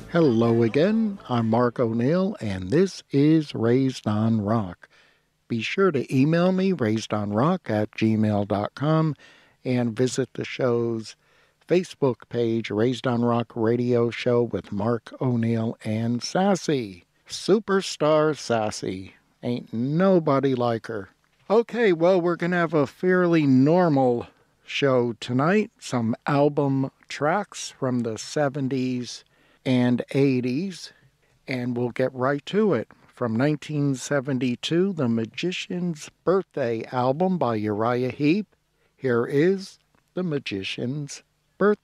Hello again, I'm Mark O'Neill, and this is Raised on Rock. Be sure to email me, raisedonrock@gmail.com, and visit the show's Facebook page, Raised on Rock Radio Show with Mark O'Neill and Sassy. Superstar Sassy. Ain't nobody like her. Okay, well, we're going to have a fairly normal show tonight. Some album tracks from the 70s and 80s, and we'll get right to it. From 1972, The Magician's Birthday album by Uriah Heep. Here is The Magician's